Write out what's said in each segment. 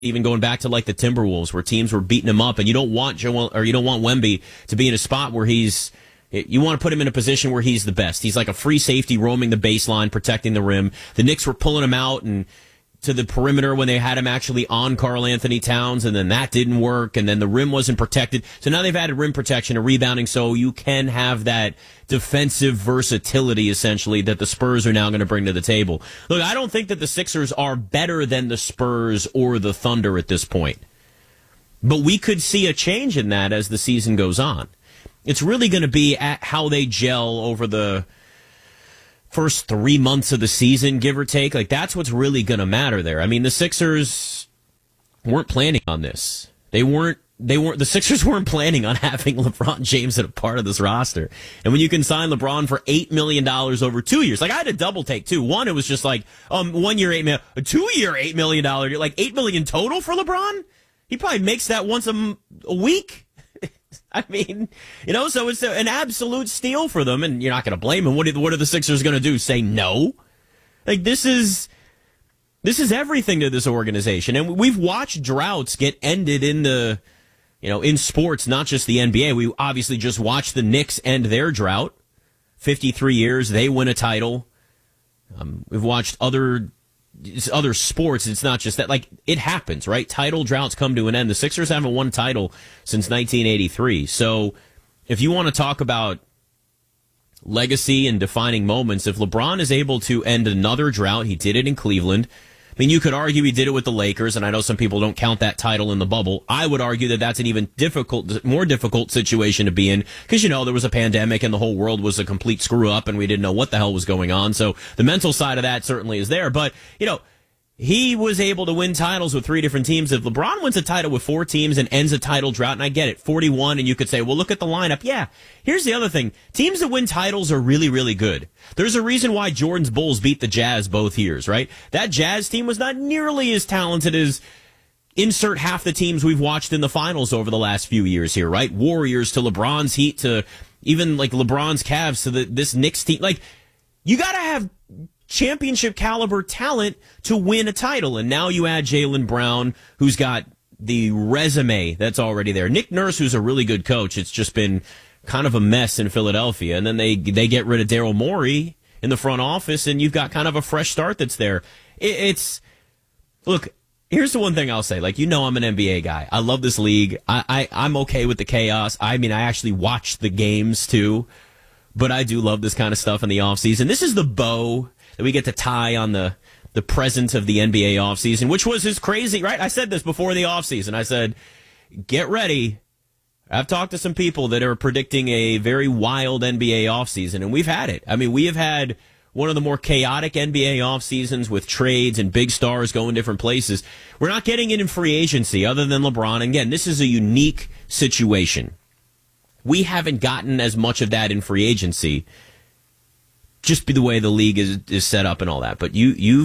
even going back to like the Timberwolves where teams were beating him up, and you don't want Wemby to be in a spot where you want to put him in a position where he's the best. He's like a free safety roaming the baseline, protecting the rim. The Knicks were pulling him out and to the perimeter when they had him actually on Karl Anthony Towns, and then that didn't work, and then the rim wasn't protected. So now they've added rim protection and rebounding, so you can have that defensive versatility, essentially, that the Spurs are now going to bring to the table. Look, I don't think that the Sixers are better than the Spurs or the Thunder at this point. But we could see a change in that as the season goes on. It's really going to be at how they gel over the first 3 months of the season, give or take. Like, that's what's really going to matter there. I mean, the Sixers weren't planning on this. The Sixers weren't planning on having LeBron James as a part of this roster. And when you can sign LeBron for $8 million over 2 years, like, I had a double take too. One, it was just like, 1 year, $8 million, a 2 year, $8 million, like $8 million total for LeBron. He probably makes that once a week. I mean, so it's an absolute steal for them, and you're not going to blame them. What are the Sixers going to do? Say no? Like, this is everything to this organization, and we've watched droughts get ended in sports, not just the NBA. We obviously just watched the Knicks end their drought. 53 years, they win a title. We've watched other sports. It's not just that. Like, it happens, right? Title droughts come to an end. The Sixers haven't won a title since 1983. So if you want to talk about legacy and defining moments, if LeBron is able to end another drought, he did it in Cleveland. I mean, you could argue he did it with the Lakers, and I know some people don't count that title in the bubble. I would argue that that's an even more difficult situation to be in because, there was a pandemic and the whole world was a complete screw up and we didn't know what the hell was going on. So the mental side of that certainly is there. But, he was able to win titles with 3 different teams. If LeBron wins a title with 4 teams and ends a title drought, and I get it, 41, and you could say, well, look at the lineup. Yeah, here's the other thing. Teams that win titles are really, really good. There's a reason why Jordan's Bulls beat the Jazz both years, right? That Jazz team was not nearly as talented as insert half the teams we've watched in the finals over the last few years here, right? Warriors to LeBron's Heat to even like LeBron's Cavs to this Knicks team. Like, you got to have championship caliber talent to win a title. And now you add Jaylen Brown, who's got the resume that's already there. Nick Nurse, who's a really good coach. It's just been kind of a mess in Philadelphia. And then they get rid of Daryl Morey in the front office, and you've got kind of a fresh start that's there. Look, here's the one thing I'll say. Like, I'm an NBA guy. I love this league. I'm okay with the chaos. I mean, I actually watch the games too, but I do love this kind of stuff in the offseason. This is the bow that we get to tie on the present of the NBA offseason, which was as crazy, right? I said this before the offseason. I said, get ready. I've talked to some people that are predicting a very wild NBA offseason, and we've had it. I mean, we have had one of the more chaotic NBA off seasons with trades and big stars going different places. We're not getting it in free agency other than LeBron. Again, this is a unique situation. We haven't gotten as much of that in free agency, just be the way the league is set up and all that. But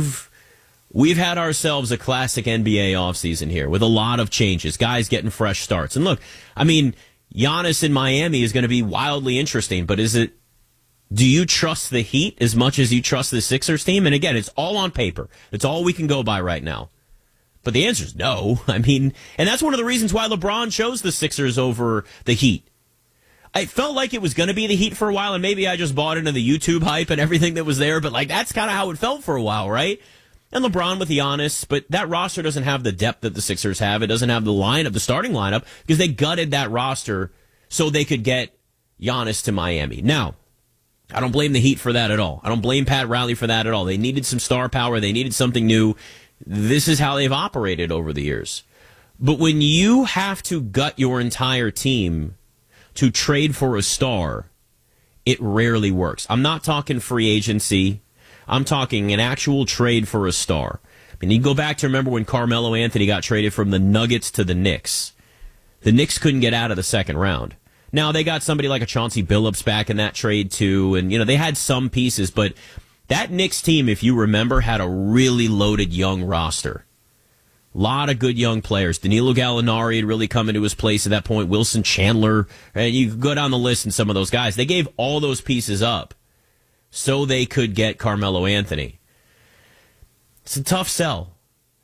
we've had ourselves a classic NBA offseason here with a lot of changes, guys getting fresh starts. And look, I mean, Giannis in Miami is going to be wildly interesting, but do you trust the Heat as much as you trust the Sixers team? And again, it's all on paper. It's all we can go by right now. But the answer is no. I mean, and that's one of the reasons why LeBron chose the Sixers over the Heat. I felt like it was going to be the Heat for a while, and maybe I just bought into the YouTube hype and everything that was there, but like that's kind of how it felt for a while, right? And LeBron with Giannis, but that roster doesn't have the depth that the Sixers have. It doesn't have the starting lineup, because they gutted that roster so they could get Giannis to Miami. Now, I don't blame the Heat for that at all. I don't blame Pat Riley for that at all. They needed some star power. They needed something new. This is how they've operated over the years. But when you have to gut your entire team to trade for a star, it rarely works. I'm not talking free agency. I'm talking an actual trade for a star. I mean, you go back to remember when Carmelo Anthony got traded from the Nuggets to the Knicks. The Knicks couldn't get out of the second round. Now, they got somebody like a Chauncey Billups back in that trade, too, and, they had some pieces, but that Knicks team, if you remember, had a really loaded young roster. A lot of good young players. Danilo Gallinari had really come into his place at that point. Wilson Chandler. And you could go down the list and some of those guys. They gave all those pieces up so they could get Carmelo Anthony. It's a tough sell.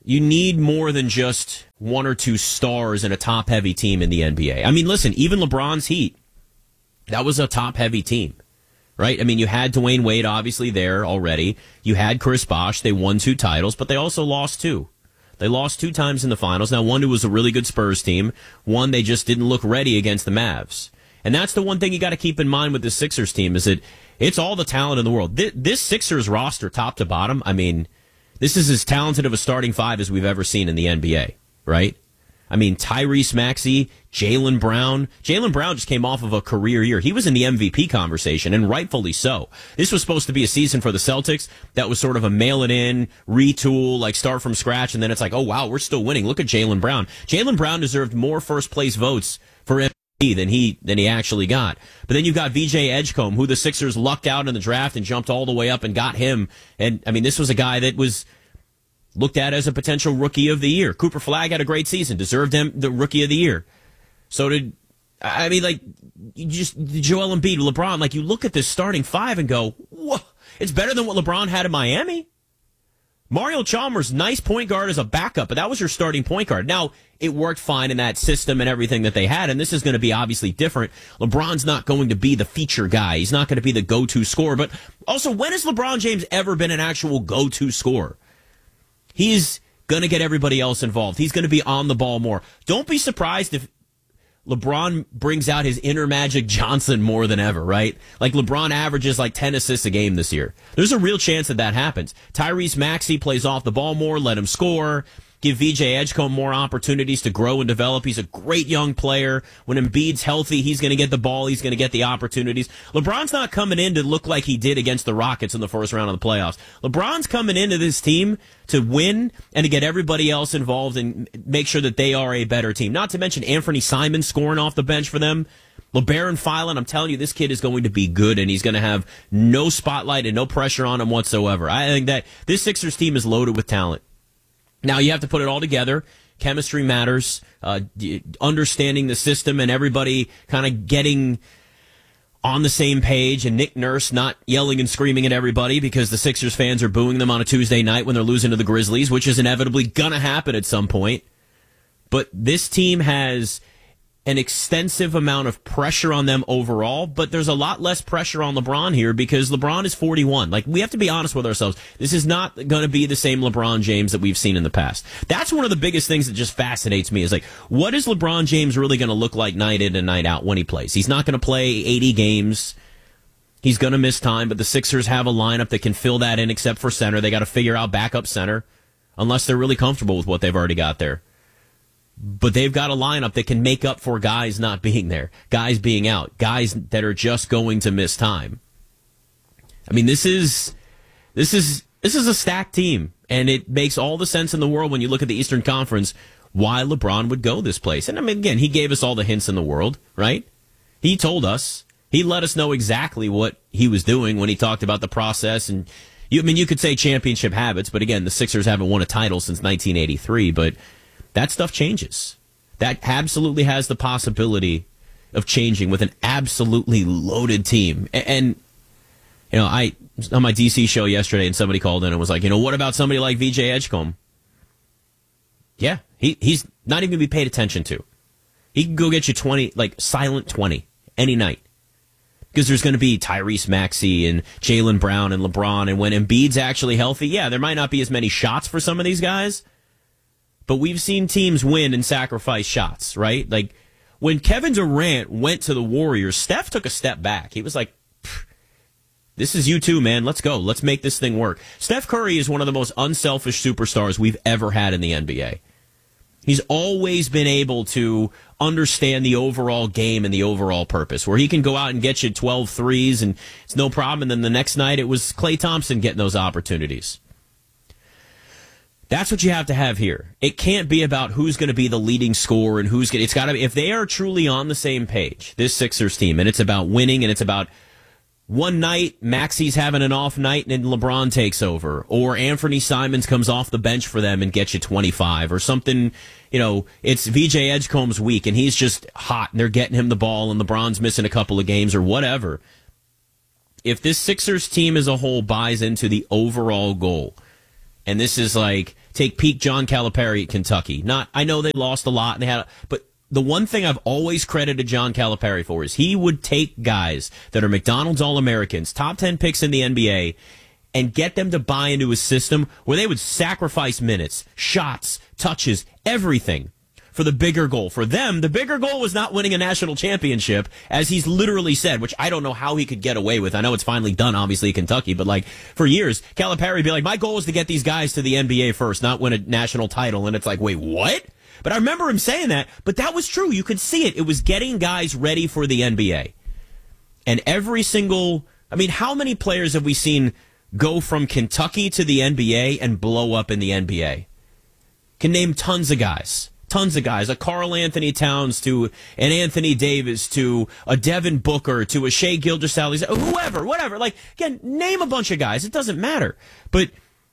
You need more than just one or two stars in a top-heavy team in the NBA. I mean, listen, even LeBron's Heat, that was a top-heavy team, right? I mean, you had Dwayne Wade obviously there already. You had Chris Bosh. They won 2 titles, but they also lost 2. They lost 2 times in the finals. Now, one, it was a really good Spurs team. One, they just didn't look ready against the Mavs. And that's the one thing you got to keep in mind with the Sixers team is that it's all the talent in the world. This Sixers roster, top to bottom, I mean, this is as talented of a starting 5 as we've ever seen in the NBA, right? I mean, Tyrese Maxey, Jaylen Brown. Jaylen Brown just came off of a career year. He was in the MVP conversation, and rightfully so. This was supposed to be a season for the Celtics that was sort of a mail-it-in, retool, like start from scratch, and then it's like, oh, wow, we're still winning. Look at Jaylen Brown. Jaylen Brown deserved more first-place votes for MVP than he actually got. But then you got VJ Edgecombe, who the Sixers lucked out in the draft and jumped all the way up and got him. And, I mean, this was a guy that was looked at as a potential rookie of the year. Cooper Flagg had a great season, deserved him the rookie of the year. So did, I mean, like, you just, Joel Embiid, LeBron, like, you look at this starting 5 and go, whoa, it's better than what LeBron had in Miami. Mario Chalmers, nice point guard as a backup, but that was your starting point guard. Now, it worked fine in that system and everything that they had, and this is going to be obviously different. LeBron's not going to be the feature guy. He's not going to be the go-to scorer, but also, when has LeBron James ever been an actual go-to scorer? He's going to get everybody else involved. He's going to be on the ball more. Don't be surprised if LeBron brings out his inner Magic Johnson more than ever, right? Like LeBron averages like 10 assists a game this year. There's a real chance that happens. Tyrese Maxey plays off the ball more, let him score. Give VJ Edgecombe more opportunities to grow and develop. He's a great young player. When Embiid's healthy, he's going to get the ball. He's going to get the opportunities. LeBron's not coming in to look like he did against the Rockets in the first round of the playoffs. LeBron's coming into this team to win and to get everybody else involved and make sure that they are a better team. Not to mention Anthony Simon scoring off the bench for them. LeBaron Filan, I'm telling you, this kid is going to be good, and he's going to have no spotlight and no pressure on him whatsoever. I think that this Sixers team is loaded with talent. Now, you have to put it all together. Chemistry matters, understanding the system and everybody kind of getting on the same page, and Nick Nurse not yelling and screaming at everybody because the Sixers fans are booing them on a Tuesday night when they're losing to the Grizzlies, which is inevitably going to happen at some point. But this team has an extensive amount of pressure on them overall, but there's a lot less pressure on LeBron here because LeBron is 41. Like, we have to be honest with ourselves. This is not going to be the same LeBron James that we've seen in the past. That's one of the biggest things that just fascinates me is, like, what is LeBron James really going to look like night in and night out when he plays? He's not going to play 80 games. He's going to miss time, but the Sixers have a lineup that can fill that in except for center. They got to figure out backup center unless they're really comfortable with what they've already got there. But they've got a lineup that can make up for guys not being there, guys being out, guys that are just going to miss time. I mean, this is a stacked team, and it makes all the sense in the world when you look at the Eastern Conference why LeBron would go this place. And I mean, again, he gave us all the hints in the world, right? He told us, he let us know exactly what he was doing when he talked about the process. And you could say championship habits, but again, the Sixers haven't won a title since 1983, but that stuff changes. That absolutely has the possibility of changing with an absolutely loaded team. And you know, I on my DC show yesterday, and somebody called in and was like, what about somebody like VJ Edgecombe? Yeah, he's not even going to be paid attention to. He can go get you 20, like silent 20, any night. Because there's going to be Tyrese Maxey and Jaylen Brown and LeBron, and when Embiid's actually healthy, yeah, there might not be as many shots for some of these guys, but we've seen teams win and sacrifice shots, right? Like, when Kevin Durant went to the Warriors, Steph took a step back. He was like, this is you too, man. Let's go. Let's make this thing work. Steph Curry is one of the most unselfish superstars we've ever had in the NBA. He's always been able to understand the overall game and the overall purpose, where he can go out and get you 12 threes and it's no problem. And then the next night it was Klay Thompson getting those opportunities. That's what you have to have here. It can't be about who's going to be the leading scorer and who's going. It's got to be, if they are truly on the same page, this Sixers team, and it's about winning, and it's about one night Maxey's having an off night and LeBron takes over, or Anthony Simons comes off the bench for them and gets you 25, or something. It's VJ Edgecombe's week and he's just hot and they're getting him the ball and LeBron's missing a couple of games or whatever. If this Sixers team as a whole buys into the overall goal, and this is like take peak John Calipari at Kentucky. I know they lost a lot, and but the one thing I've always credited John Calipari for is he would take guys that are McDonald's All-Americans, top 10 picks in the NBA, and get them to buy into his system where they would sacrifice minutes, shots, touches, everything for the bigger goal. For them, the bigger goal was not winning a national championship, as he's literally said, which I don't know how he could get away with. I know it's finally done, obviously, in Kentucky, but like for years, Calipari would be like, my goal is to get these guys to the NBA first, not win a national title. And it's like, wait, what? But I remember him saying that, but that was true. You could see it. It was getting guys ready for the NBA. And how many players have we seen go from Kentucky to the NBA and blow up in the NBA? Can name tons of guys. A Karl Anthony Towns to an Anthony Davis to a Devin Booker to a Shai Gilgeous-Alexander, whatever. Like, again, name a bunch of guys. It doesn't matter. But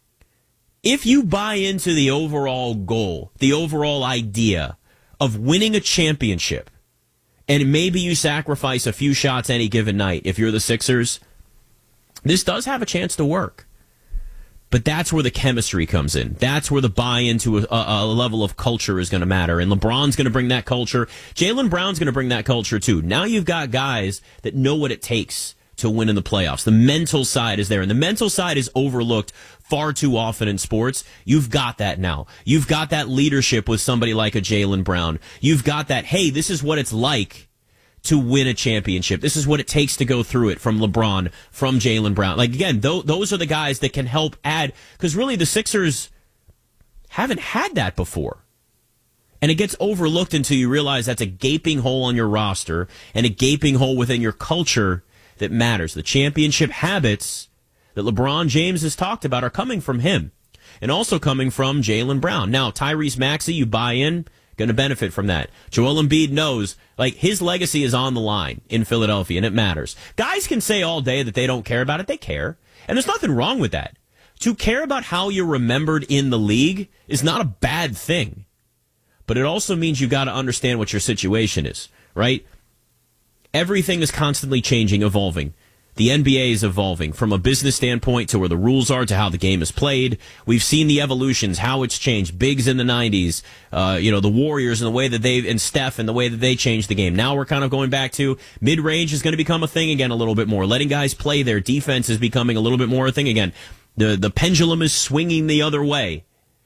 if you buy into the overall goal, the overall idea of winning a championship, and maybe you sacrifice a few shots any given night if you're the Sixers, this does have a chance to work. But that's where the chemistry comes in. That's where the buy-in to a level of culture is going to matter. And LeBron's going to bring that culture. Jaylen Brown's going to bring that culture too. Now you've got guys that know what it takes to win in the playoffs. The mental side is there, and the mental side is overlooked far too often in sports. You've got that now. You've got that leadership with somebody like a Jaylen Brown. You've got that, hey, this is what it's like to win a championship. This is what it takes to go through it, from LeBron, from Jaylen Brown. Like, again, those are the guys that can help add, because really the Sixers haven't had that before. And it gets overlooked until you realize that's a gaping hole on your roster and a gaping hole within your culture that matters. The championship habits that LeBron James has talked about are coming from him and also coming from Jaylen Brown. Now, Tyrese Maxey, you buy in, going to benefit from that. Joel Embiid knows, like, his legacy is on the line in Philadelphia, and it matters. Guys can say all day that they don't care about it. They care. And there's nothing wrong with that. To care about how you're remembered in the league is not a bad thing. But it also means you've got to understand what your situation is, right? Everything is constantly changing, evolving. The NBA is evolving from a business standpoint to where the rules are to how the game is played. We've seen the evolutions, how it's changed. Biggs in the 90s, the Warriors and the way that and Steph and the way that they changed the game. Now we're kind of going back to mid-range is going to become a thing again a little bit more. Letting guys play their defense is becoming a little bit more a thing again. The pendulum is swinging the other way.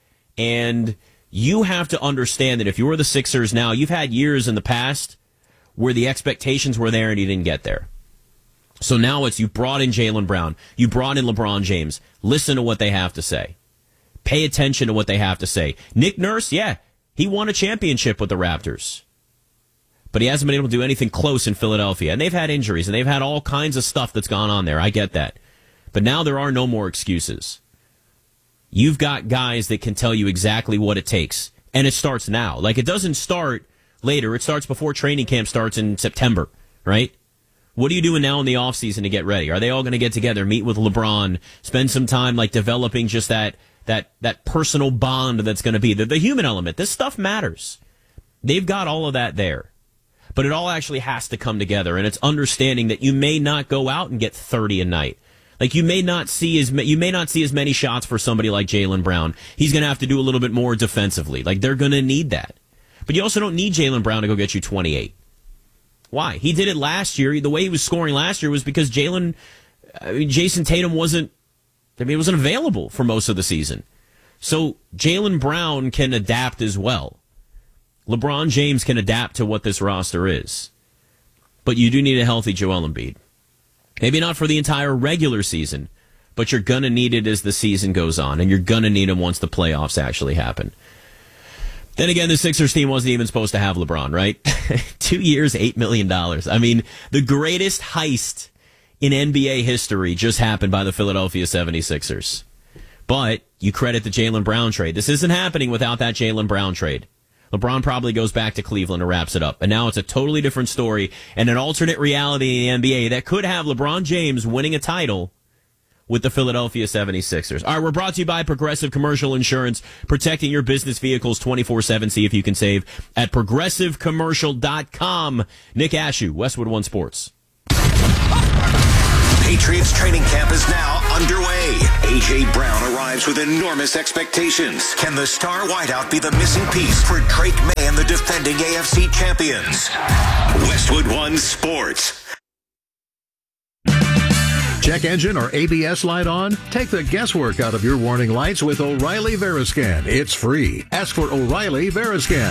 And you have to understand that if you're the Sixers now, you've had years in the past where the expectations were there and you didn't get there. So now you brought in Jaylen Brown. You brought in LeBron James. Listen to what they have to say. Pay attention to what they have to say. Nick Nurse, yeah, he won a championship with the Raptors. But he hasn't been able to do anything close in Philadelphia. And they've had injuries, and they've had all kinds of stuff that's gone on there. I get that. But now there are no more excuses. You've got guys that can tell you exactly what it takes. And it starts now. Like, it doesn't start later. It starts before training camp starts in September, right? What are you doing now in the offseason to get ready? Are they all going to get together, meet with LeBron, spend some time like developing just that personal bond that's going to be the human element? This stuff matters. They've got all of that there. But it all actually has to come together, and it's understanding that you may not go out and get 30 a night. Like, you may not see as many shots for somebody like Jaylen Brown. He's going to have to do a little bit more defensively. Like, they're going to need that. But you also don't need Jaylen Brown to go get you 28. Why? He did it last year. The way he was scoring last year was because Jason Tatum wasn't available for most of the season. So Jaylen Brown can adapt as well. LeBron James can adapt to what this roster is. But you do need a healthy Joel Embiid. Maybe not for the entire regular season, but you're going to need it as the season goes on, and you're going to need him once the playoffs actually happen. Then again, the Sixers team wasn't even supposed to have LeBron, right? 2 years, $8 million. I mean, the greatest heist in NBA history just happened by the Philadelphia 76ers. But you credit the Jaylen Brown trade. This isn't happening without that Jaylen Brown trade. LeBron probably goes back to Cleveland and wraps it up. And now it's a totally different story and an alternate reality in the NBA that could have LeBron James winning a title with the Philadelphia 76ers. All right, we're brought to you by Progressive Commercial Insurance, protecting your business vehicles 24/7. See if you can save at progressivecommercial.com. Nick Ashew, Westwood One Sports. Patriots training camp is now underway. A.J. Brown arrives with enormous expectations. Can the star wideout be the missing piece for Drake May and the defending AFC champions? Westwood One Sports. Check engine or ABS light on? Take the guesswork out of your warning lights with O'Reilly Veriscan. It's free. Ask for O'Reilly Veriscan.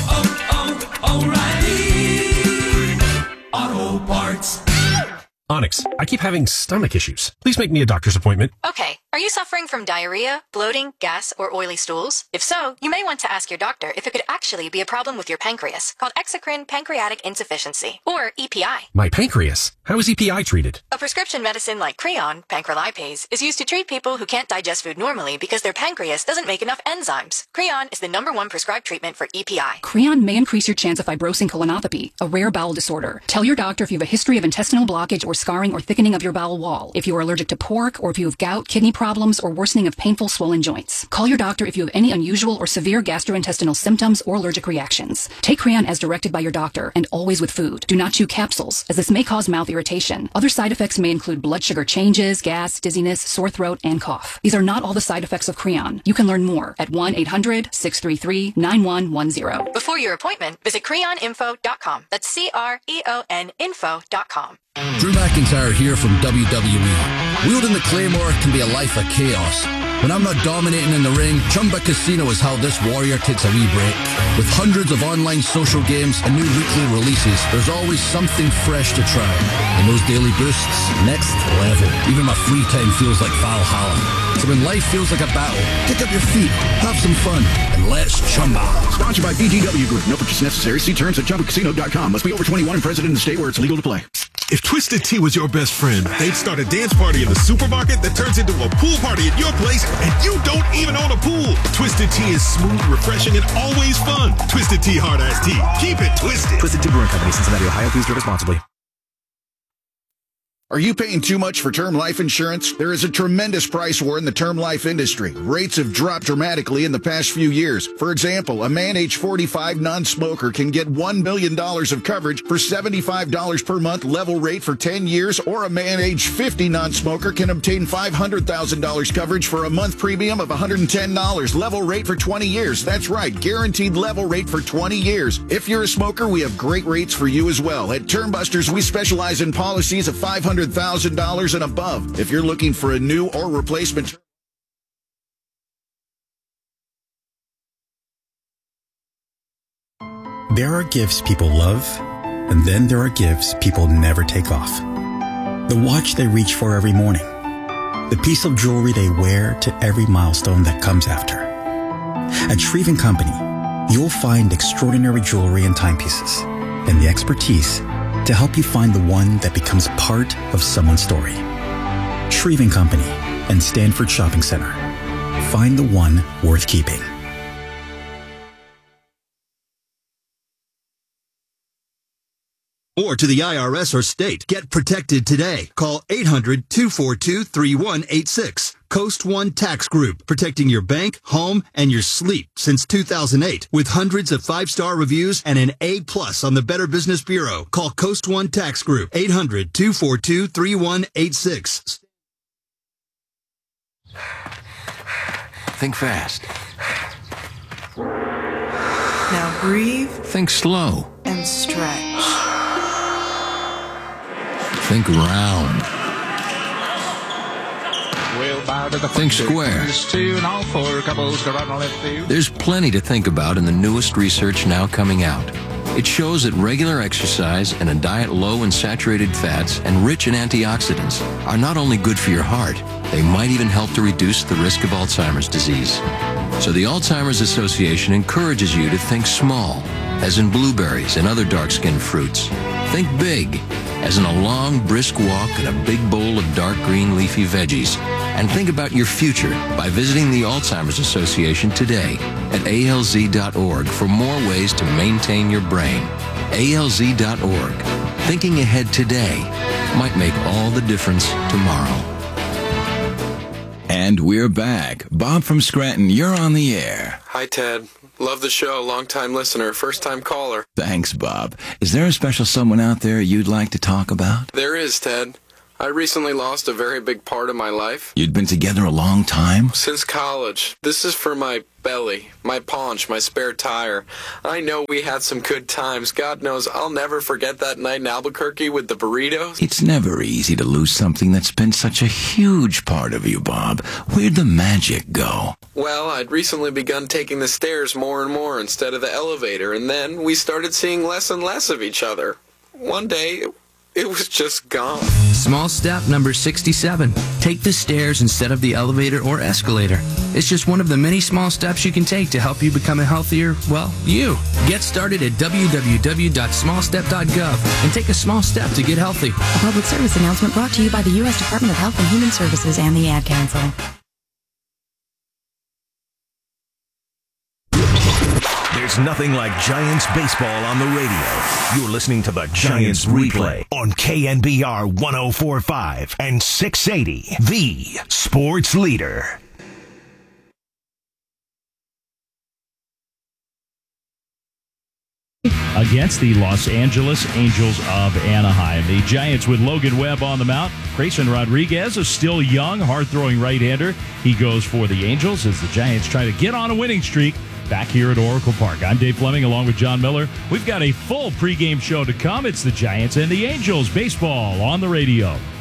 O'Reilly Auto Parts. Onyx, I keep having stomach issues. Please make me a doctor's appointment. Okay, are you suffering from diarrhea, bloating, gas, or oily stools? If so, you may want to ask your doctor if it could actually be a problem with your pancreas, called exocrine pancreatic insufficiency, or EPI. My pancreas? How is EPI treated? A prescription medicine like Creon, pancrelipase, is used to treat people who can't digest food normally because their pancreas doesn't make enough enzymes. Creon is the #1 prescribed treatment for EPI. Creon may increase your chance of fibrosing colonopathy, a rare bowel disorder. Tell your doctor if you have a history of intestinal blockage or scarring or thickening of your bowel wall, if you are allergic to pork, or if you have gout, kidney problems, or worsening of painful swollen joints. Call your doctor if you have any unusual or severe gastrointestinal symptoms or allergic reactions. Take Creon as directed by your doctor, and always with food. Do not chew capsules, as this may cause mouth irritation. Other side effects may include blood sugar changes, gas, dizziness, sore throat, and cough. These are not all the side effects of Creon. You can learn more at 1-800-633-9110. Before your appointment, visit creoninfo.com. That's CREON info.com. Drew McIntyre here from WWE. Wielding the Claymore can be a life of chaos. When I'm not dominating in the ring, Chumba Casino is how this warrior takes a wee break. With hundreds of online social games and new weekly releases, there's always something fresh to try. And those daily boosts, next level. Even my free time feels like Valhalla. So when life feels like a battle, pick up your feet, have some fun, and let's chumba. Sponsored by BGW Group. No purchase necessary. See terms at ChumbaCasino.com. Must be over 21 and present in the state where it's legal to play. If Twisted Tea was your best friend, they'd start a dance party in the supermarket that turns into a pool party at your place, and you don't even own a pool. Twisted Tea is smooth, refreshing, and always fun. Twisted Tea Hard Iced Tea. Keep it twisted. Twisted Tea Brewing Company, Cincinnati, Ohio. Please drink responsibly. Are you paying too much for term life insurance? There is a tremendous price war in the term life industry. Rates have dropped dramatically in the past few years. For example, a man age 45 non-smoker can get $1 million of coverage for $75 per month level rate for 10 years, or a man age 50 non-smoker can obtain $500,000 coverage for a month premium of $110 level rate for 20 years. That's right, guaranteed level rate for 20 years. If you're a smoker, we have great rates for you as well. At Termbusters, we specialize in policies of $500,000 and above. If you're looking for a new or replacement, there are gifts people love, and then there are gifts people never take off. The watch they reach for every morning, the piece of jewelry they wear to every milestone that comes after. At Shreve & Company, you'll find extraordinary jewelry and timepieces, and the expertise to help you find the one that becomes part of someone's story. Shreve & Company and Stanford Shopping Center. Find the one worth keeping. Or to the IRS or state. Get protected today. Call 800-242-3186. Coast One Tax Group, protecting your bank, home, and your sleep since 2008. With hundreds of 5-star reviews and an A+ on the Better Business Bureau. Call Coast One Tax Group, 800-242-3186. Think fast. Now breathe. Think slow. And stretch. Think round. Think square. There's plenty to think about in the newest research now coming out. It shows that regular exercise and a diet low in saturated fats and rich in antioxidants are not only good for your heart, they might even help to reduce the risk of Alzheimer's disease. So the Alzheimer's Association encourages you to think small, as in blueberries and other dark-skinned fruits. Think big, as in a long, brisk walk and a big bowl of dark green leafy veggies. And think about your future by visiting the Alzheimer's Association today at alz.org for more ways to maintain your brain. alz.org. Thinking ahead today might make all the difference tomorrow. And we're back. Bob from Scranton, you're on the air. Hi, Ted. Love the show. Long-time listener, first-time caller. Thanks, Bob. Is there a special someone out there you'd like to talk about? There is, Ted. I recently lost a very big part of my life. You'd been together a long time? Since college. This is for my belly, my paunch, my spare tire. I know we had some good times. God knows I'll never forget that night in Albuquerque with the burritos. It's never easy to lose something that's been such a huge part of you, Bob. Where'd the magic go? Well, I'd recently begun taking the stairs more and more instead of the elevator, and then we started seeing less and less of each other. One day, it was just gone. Small step number 67. Take the stairs instead of the elevator or escalator. It's just one of the many small steps you can take to help you become a healthier, well, you. Get started at www.smallstep.gov and take a small step to get healthy. A public service announcement brought to you by the U.S. Department of Health and Human Services and the Ad Council. There's nothing like Giants baseball on the radio. You're listening to the Giants replay on KNBR 104.5 and 680, the sports leader. Against the Los Angeles Angels of Anaheim. The Giants with Logan Webb on the mound. Grayson Rodriguez, a still young, hard-throwing right-hander. He goes for the Angels as the Giants try to get on a winning streak back here at Oracle Park. I'm Dave Fleming along with John Miller. We've got a full pregame show to come. It's the Giants and the Angels baseball on the radio.